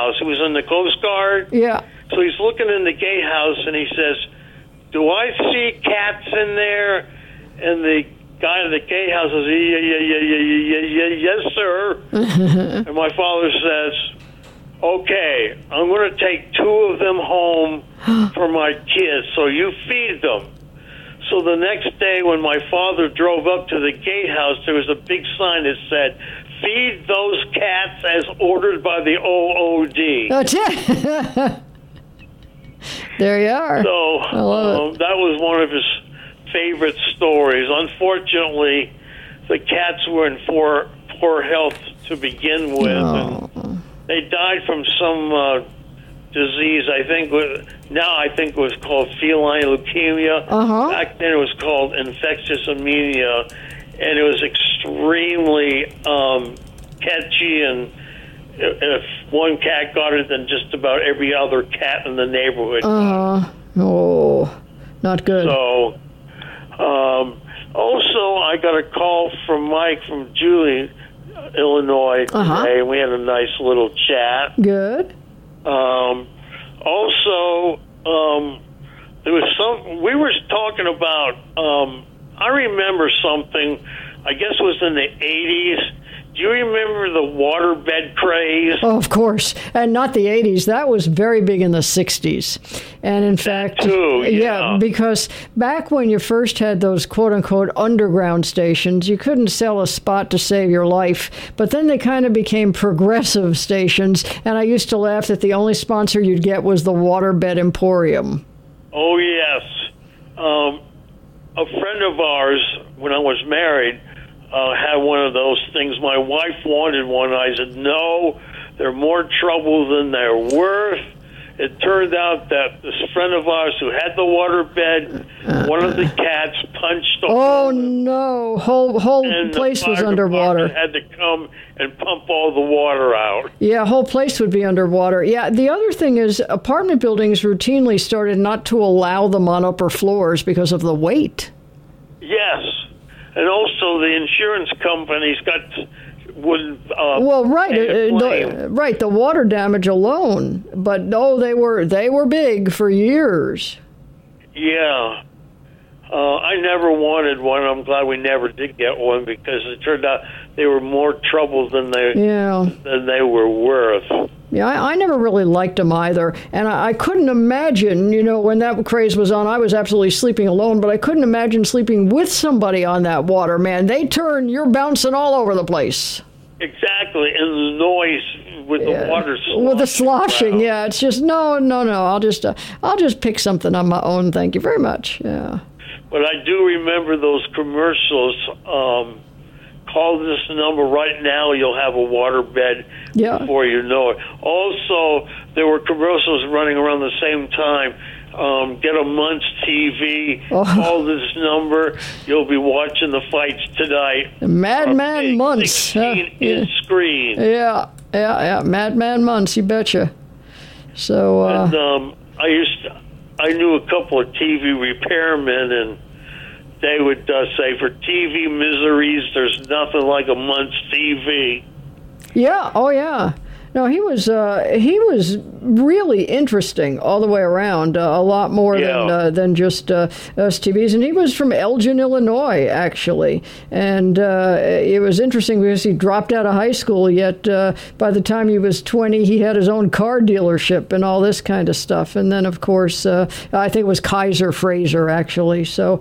gatehouse. He was in the Coast Guard. Yeah. So he's looking in the gatehouse, and he says, "Do I see cats in there?" And the guy in the gatehouse says, "Yes, sir." And my father says, "Okay, I'm going to take 2 of them home for my kids, so you feed them." So the next day when my father drove up to the gatehouse, there was a big sign that said, "Feed those cats as ordered by the OOD." That's it. There you are. So I love it. that was one of his favorite stories. Unfortunately, the cats were in poor health to begin with. Oh. And they died from some disease, I think it was called feline leukemia. Uh-huh. Back then it was called infectious anemia, and it was extremely catchy, and if one cat got it, then just about every other cat in the neighborhood got it. Oh, not good. So, also, I got a call from Mike from Julie, Illinois today, and we had a nice little chat. Good. Also, there was we were talking about, I remember something, I guess it was in the 80s. Do you remember the waterbed craze? Oh, of course. And not the 80s. That was very big in the 60s. And in fact, too, yeah, because back when you first had those quote-unquote underground stations, you couldn't sell a spot to save your life. But then they kind of became progressive stations, and I used to laugh that the only sponsor you'd get was the Waterbed Emporium. Oh, yes. A friend of ours, when I was married, had one of those things. My wife wanted one. I said, "No, they're more trouble than they're worth." It turned out that this friend of ours who had the waterbed, one of the cats punched the Oh, no. Whole place was underwater. Had to come and pump all the water out. Yeah, whole place would be underwater. Yeah, the other thing is apartment buildings routinely started not to allow them on upper floors because of the weight. Yes. And also, the insurance companies wouldn't. The water damage alone. But no, they were big for years. Yeah, I never wanted one. I'm glad we never did get one because it turned out they were more trouble than they were worth. Yeah, I never really liked them either. And I couldn't imagine, when that craze was on, I was absolutely sleeping alone, but I couldn't imagine sleeping with somebody on that water, man. You're bouncing all over the place. Exactly, and the noise with the water sloshing. With the sloshing, around. yeah. It's just, no. I'll just pick something on my own, thank you very much, yeah. But I do remember those commercials. Call this number right now. You'll have a waterbed before you know it. Also, there were commercials running around the same time. Get a Muntz TV. Oh. Call this number. You'll be watching the fights tonight. Madman Muntz. 16-inch screen. Yeah. Madman Muntz, you betcha. So, I knew a couple of TV repairmen, and they would say, for TV miseries, there's nothing like a Muntz TV. Yeah, oh yeah. No, he was really interesting all the way around, a lot more than just STVs. And he was from Elgin, Illinois, actually. And it was interesting because he dropped out of high school, yet by the time he was 20, he had his own car dealership and all this kind of stuff. And then, of course, I think it was Kaiser Fraser, actually. So,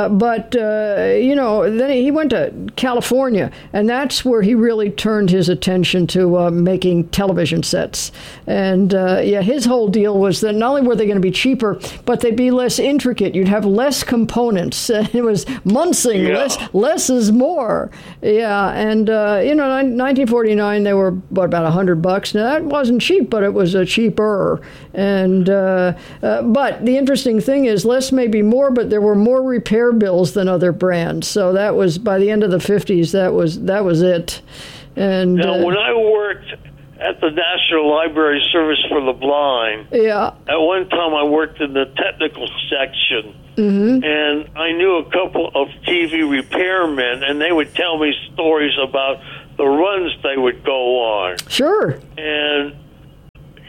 then he went to California, and that's where he really turned his attention to making television sets. And his whole deal was that not only were they going to be cheaper, but they'd be less intricate. You'd have less components. It was muntzing. Yeah. Less is more. Yeah. And, 1949, they were, about $100. Now, that wasn't cheap, but it was cheaper. And, but the interesting thing is less may be more, but there were more repair bills than other brands. So that was, by the end of the 50s, that was it. And now, when I worked at the National Library Service for the Blind, at one time I worked in the technical section, and I knew a couple of TV repairmen, and they would tell me stories about the runs they would go on. Sure. And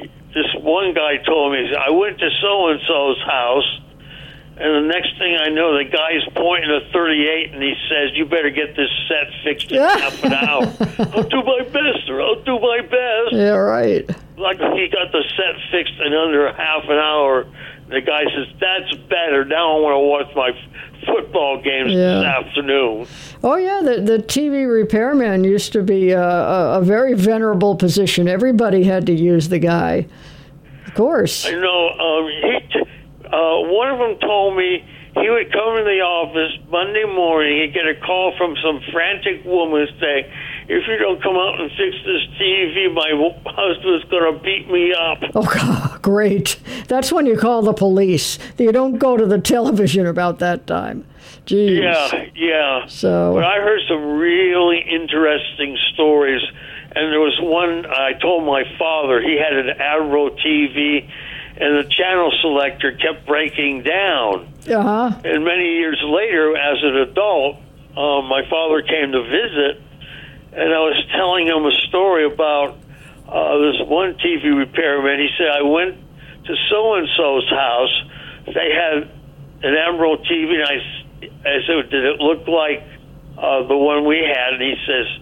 one guy told me, he said, I went to so-and-so's house, and the next thing I know, the guy's pointing a .38, and he says, you better get this set fixed in half an hour. I'll do my best, sir. I'll do my best. Yeah, right. Like he got the set fixed in under half an hour. The guy says, that's better. Now I want to watch my football games this afternoon. Oh, yeah, the TV repairman used to be a very venerable position. Everybody had to use the guy. Of course. I know. One of them told me he would come in the office Monday morning and get a call from some frantic woman saying, if you don't come out and fix this TV, my husband's going to beat me up. Oh, God, great. That's when you call the police. You don't go to the television about that time. Jeez. Yeah. So, but I heard some really interesting stories, and there was one I told my father. He had an Admiral TV, and the channel selector kept breaking down. Uh-huh. And many years later, as an adult, my father came to visit, and I was telling him a story about this one TV repairman. He said, I went to so-and-so's house. They had an Admiral TV, and I said, did it look like the one we had? And he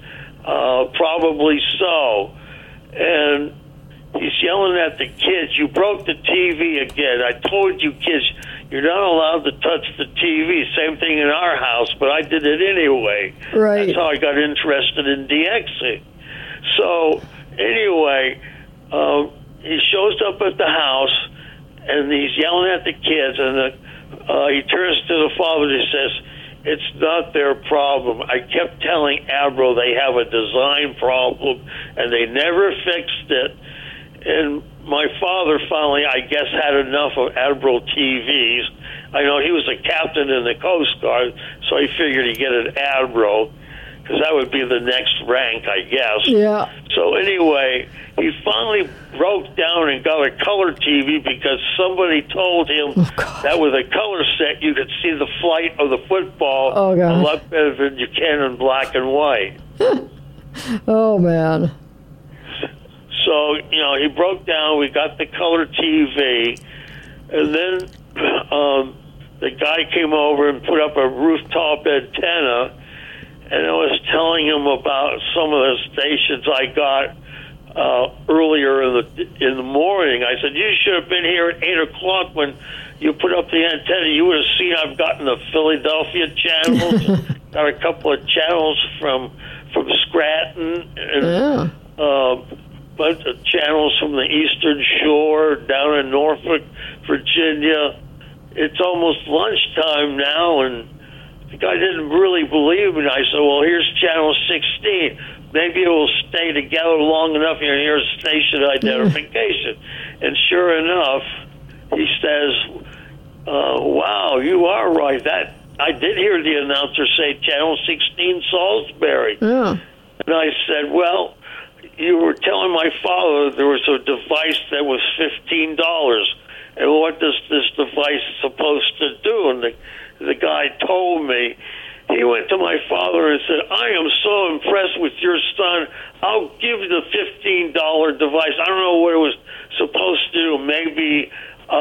says, probably so. And he's yelling at the kids, you broke the TV again. I told you kids, you're not allowed to touch the TV. Same thing in our house, but I did it anyway. Right. That's how I got interested in DXing. So anyway, he shows up at the house, and he's yelling at the kids, and he turns to the father and he says, it's not their problem. I kept telling Admiral they have a design problem, and they never fixed it. And my father finally, I guess, had enough of Admiral TVs. I know he was a captain in the Coast Guard, so he figured he'd get an Admiral, because that would be the next rank, I guess. Yeah. So anyway, he finally broke down and got a color TV because somebody told him that with a color set, you could see the flight of the football a lot better than you can in black and white. Oh, man. So, he broke down. We got the color TV. And then the guy came over and put up a rooftop antenna. And I was telling him about some of the stations I got earlier in the morning. I said, you should have been here at 8 o'clock when you put up the antenna. You would have seen I've gotten the Philadelphia channels. Got a couple of channels from Scranton. And, bunch of channels from the Eastern Shore down in Norfolk, Virginia. It's almost lunchtime now, and the guy didn't really believe me. I said, well, here's channel 16. Maybe it will stay together long enough and here's station identification. And sure enough, he says, wow, you are right. That I did hear the announcer say channel 16 Salisbury. Yeah. And I said, well, you were telling my father there was a device that was $15. And what does this device supposed to do? And the guy told me. He went to my father and said, I am so impressed with your son. I'll give you the $15 device. I don't know what it was supposed to do. Maybe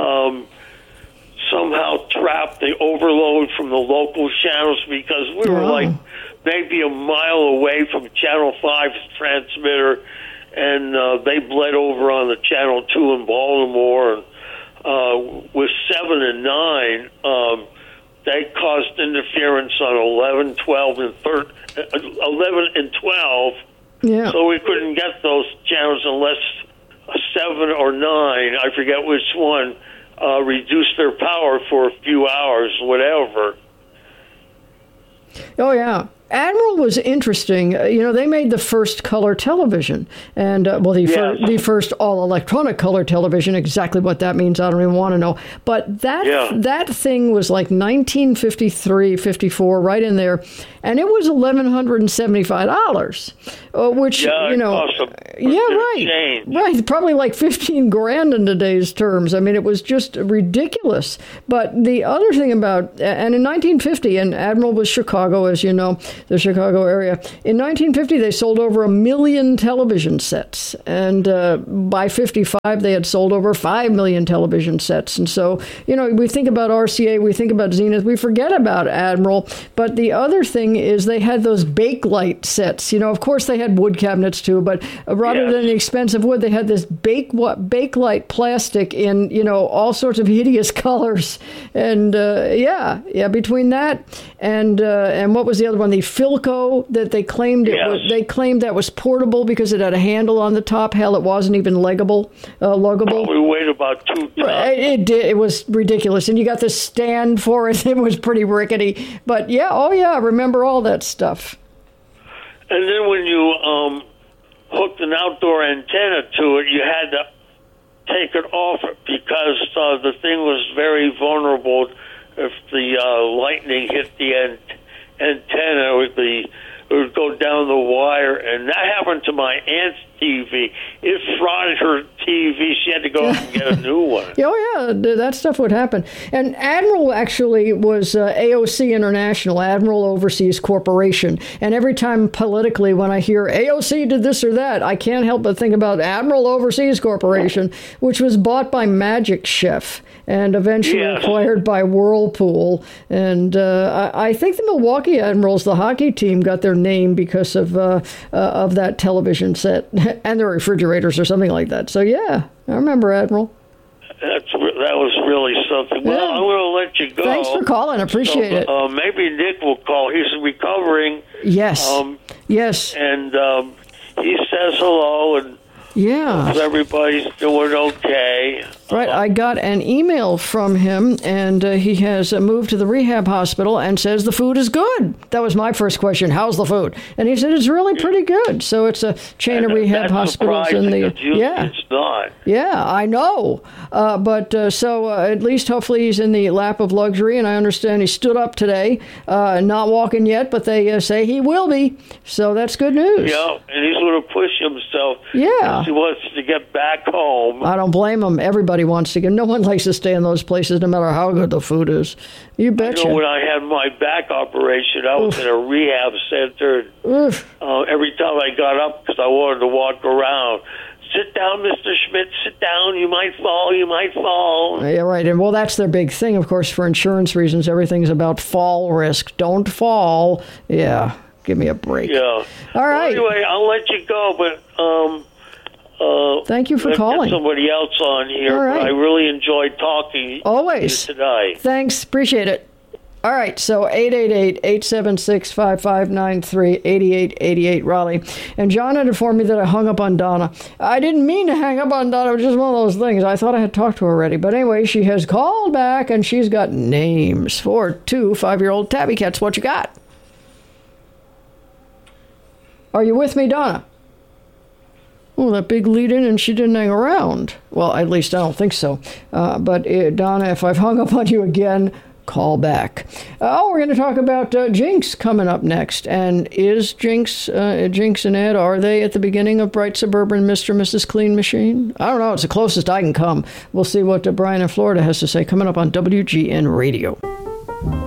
somehow trap the overload from the local channels, because we were like maybe a mile away from Channel 5's transmitter, and they bled over on the Channel 2 in Baltimore. And with 7 and 9, they caused interference on 11, 12, and 11 and 12. Yeah. So we couldn't get those channels unless 7 or 9, I forget which one, reduced their power for a few hours, whatever. Oh, yeah. Admiral was interesting. They made the first color television, and the first all-electronic color television. Exactly what that means, I don't even want to know. But that thing was like 1953, 54, right in there, and it was $1,175, which right, probably like $15,000 in today's terms. I mean, it was just ridiculous. But the other thing about, and in 1950, and Admiral was Chicago, as you know. the Chicago area. In 1950, they sold over 1 million television sets. And by 55, they had sold over 5 million television sets. And so, we think about RCA, we think about Zenith, we forget about Admiral. But the other thing is they had those Bakelite sets. Of course, they had wood cabinets too, but rather than the expensive wood, they had this Bakelite plastic in, all sorts of hideous colors. And between that and what was the other one? The Philco that they claimed they claimed that was portable because it had a handle on the top. Hell, it wasn't even luggable. We weighed about 2 tons. It was ridiculous, and you got the stand for it. It was pretty rickety, but I remember all that stuff. And then when you hooked an outdoor antenna to it, you had to take it off because the thing was very vulnerable. If the lightning hit the antenna, it would go down the wire, and that happened to my aunt's TV. It fried her TV. She had to go out and get a new one. That stuff would happen. And Admiral actually was AOC International, Admiral Overseas Corporation. And every time politically when I hear AOC did this or that, I can't help but think about Admiral Overseas Corporation, which was bought by Magic Chef and eventually acquired by Whirlpool. And I think the Milwaukee Admirals, the hockey team, got their name because of that television set and the refrigerators or something like that. So, I remember Admiral. That was really something. Well, I'm going to let you go. Thanks for calling. Appreciate it. Maybe Nick will call. He's recovering. Yes. Yes. And he says hello, and everybody's doing okay. Right. I got an email from him, and he has moved to the rehab hospital and says the food is good. That was my first question. How's the food? And he said it's really pretty good. So it's a chain of rehab hospitals in the It's not. Yeah, I know. But at least hopefully he's in the lap of luxury, and I understand he stood up today, not walking yet, but they say he will be. So that's good news. Yeah, and he's going to push himself. Yeah. He wants to get back home. I don't blame him. Everybody wants to get. No one likes to stay in those places, no matter how good the food is. You betcha. When I had my back operation, I was in a rehab center. Every time I got up, because I wanted to walk around, sit down, Mr. Schmidt, sit down. You might fall. You might fall. Yeah, right. And that's their big thing, of course, for insurance reasons. Everything's about fall risk. Don't fall. Yeah. Give me a break. Yeah. All right. Well, anyway, I'll let you go, but thank you for calling. Get somebody else on here. All right. But I really enjoyed talking Always. to you today. Thanks. Appreciate it. All right, so 888-876-5593, 8888 Raleigh. And John had informed me that I hung up on Donna. I didn't mean to hang up on Donna. It was just one of those things. I thought I had talked to her already. But anyway, she has called back, and she's got names for 2 5-year-old tabby cats. What you got? Are you with me, Donna? Oh, that big lead in, and she didn't hang around. Well, at least I don't think so. But Donna, if I've hung up on you again, call back. We're going to talk about Jinx coming up next. And is Jinx and Ed, are they at the beginning of Bright Suburban Mr. and Mrs. Clean Machine? I don't know. It's the closest I can come. We'll see what Brian in Florida has to say coming up on WGN Radio.